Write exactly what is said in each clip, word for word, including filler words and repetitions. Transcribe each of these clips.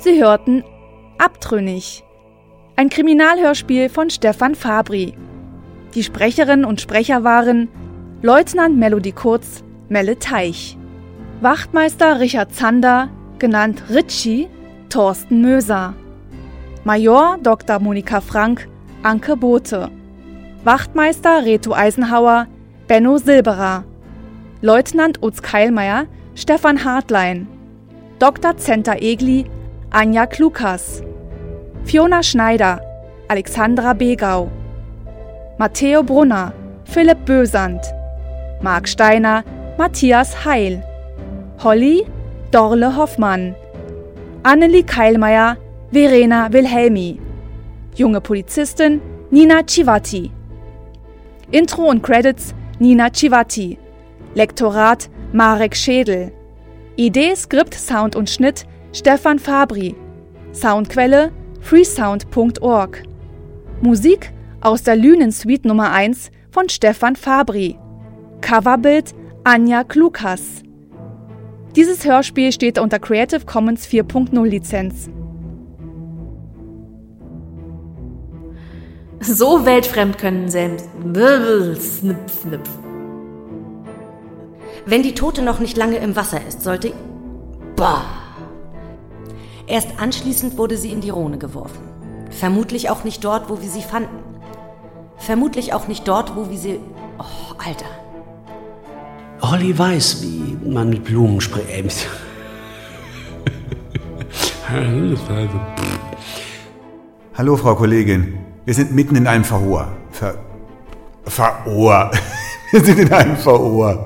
Sie hörten Abtrünnig, ein Kriminalhörspiel von Stefan Fabri. Die Sprecherinnen und Sprecher waren Leutnant Melody Kurz, Melle Teich, Wachtmeister Richard Zander, genannt Ritchie, Thorsten Möser, Major Doktor Monika Frank, Anke Bothe, Wachtmeister Reto Eisenhauer, Benno Silberer, Leutnant Utz Keilmeier, Stefan Hartlein, Doktor Zenta Egli, Anja Klukas, Fiona Schneider, Alexandra Begau, Matteo Brunner, Philipp Bösand, Marc Steiner, Matthias Heil, Holly, Dorle Hoffmann, Annelie Keilmeier, Verena Wilhelmi, junge Polizistin Nina Civati. Intro und Credits Nina Civati, Lektorat Marek Schädel, Idee, Skript, Sound und Schnitt Stefan Fabri, Soundquelle freesound punkt org, Musik aus der Lünen-Suite Nummer eins von Stefan Fabri, Coverbild Anja Klukas. Dieses Hörspiel steht unter Creative Commons vier Punkt null Lizenz. So weltfremd können selbst. Wenn die Tote noch nicht lange im Wasser ist, sollte... Boah. Erst anschließend wurde sie in die Rhone geworfen. Vermutlich auch nicht dort, wo wir sie fanden. Vermutlich auch nicht dort, wo wir sie... Oh, Alter. Holly weiß, wie man mit Blumen spricht. Hallo, Frau Kollegin. Wir sind mitten in einem Verhör. Ver... Verhör. Wir sind in einem Verhör.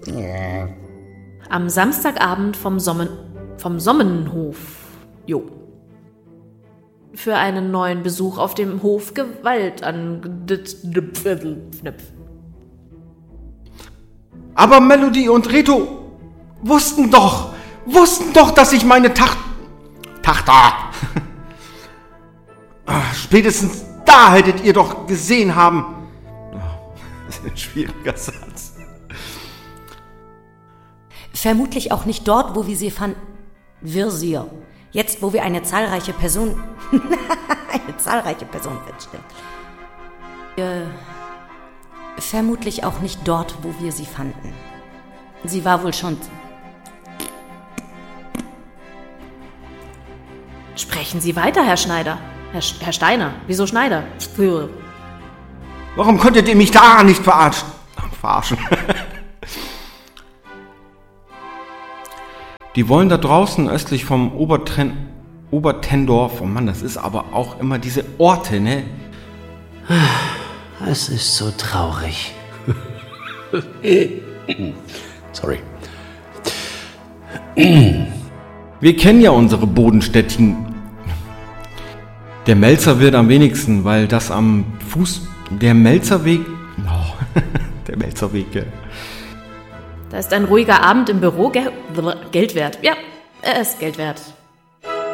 Am Samstagabend vom Sommen... vom Sommenhof. Jo. Für einen neuen Besuch auf dem Hof Gewalt an... Aber Melody und Reto wussten doch, wussten doch, dass ich meine Tach... Tochter... Spätestens da hättet ihr doch gesehen haben... Das ist ein schwieriger Satz. Vermutlich auch nicht dort, wo wir sie fanden. Wir sie. Jetzt, wo wir eine zahlreiche Person... eine zahlreiche Person feststellen. Äh, vermutlich auch nicht dort, wo wir sie fanden. Sie war wohl schon... Sprechen Sie weiter, Herr Schneider. Herr, Sch- Herr Steiner. Wieso Schneider? Warum konntet ihr mich da nicht verarschen? Verarschen. Die wollen da draußen östlich vom Obertren... Obertendorf, oh Mann, das ist aber auch immer diese Orte, ne? Es ist so traurig. Sorry. Wir kennen ja unsere Bodenstädtchen. Der Melzer wird am wenigsten, weil das am Fuß... Der Melzerweg... Oh, der Melzerweg, ja. Da ist ein ruhiger Abend im Büro ge- Geld wert. Ja, er ist Geld wert.